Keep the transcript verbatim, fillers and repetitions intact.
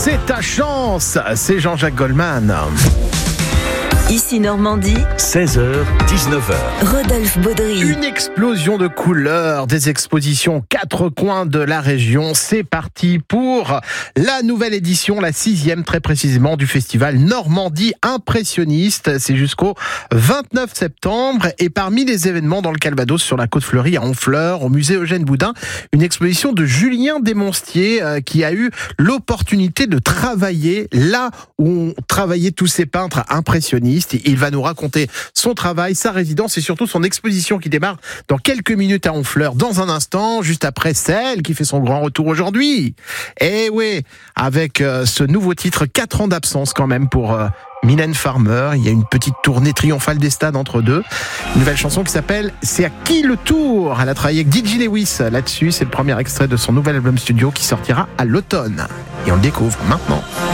C'est ta chance, c'est Jean-Jacques Goldman. Ici Normandie, seize heures dix-neuf heures. Rodolphe Baudry. Une explosion de couleurs, des expositions aux quatre coins de la région. C'est parti pour la nouvelle édition, la sixième très précisément, du festival Normandie Impressionniste. C'est jusqu'au vingt-neuf septembre. Et parmi les événements dans le Calvados, sur la Côte Fleurie, à Honfleur, au musée Eugène Boudin, une exposition de Julien Desmonstiers euh, qui a eu l'opportunité de travailler là où ont travaillé tous ces peintres impressionnistes. Il va nous raconter son travail, sa résidence et surtout son exposition qui démarre dans quelques minutes à Honfleur. Dans un instant, juste après celle qui fait son grand retour aujourd'hui. Et oui, avec euh, ce nouveau titre, quatre ans d'absence quand même pour euh, Mylène Farmer. Il y a une petite tournée triomphale des stades entre deux. Une nouvelle chanson qui s'appelle « C'est à qui le tour ?» Elle a travaillé avec D J Lewis là-dessus. C'est le premier extrait de son nouvel album studio qui sortira à l'automne. Et on le découvre maintenant.